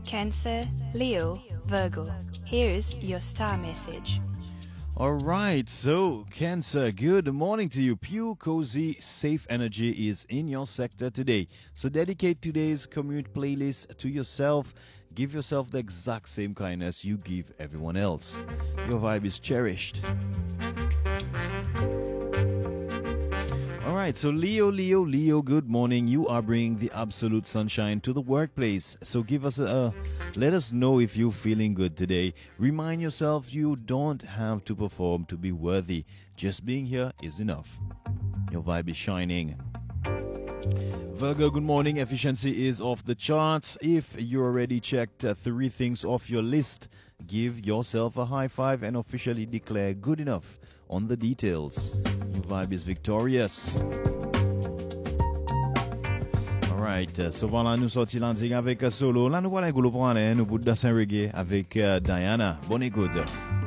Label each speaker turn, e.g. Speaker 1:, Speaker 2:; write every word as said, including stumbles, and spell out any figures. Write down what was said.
Speaker 1: Cancer, Leo, Virgo. Here's your star message.
Speaker 2: All right, so Cancer, good morning to you. Pure, cozy, safe energy is in your sector today. So dedicate today's commute playlist to yourself. Give yourself the exact same kindness you give everyone else. Your vibe is cherished. All right, so Leo, Leo, Leo, good morning. You are bringing the absolute sunshine to the workplace. So give us a, uh, let us know if you're feeling good today. Remind yourself you don't have to perform to be worthy. Just being here is enough. Your vibe is shining. Virgo, good morning. Efficiency is off the charts. If you already checked uh, three things off your list, give yourself a high five and officially declare good enough on the details. Your vibe is victorious. Alright, uh, so voilà, nous sortis lundi avec uh, Solo. Là, nous voilà un gros pour aller, nous bout de reggae avec uh, Diana. Bonne écoute.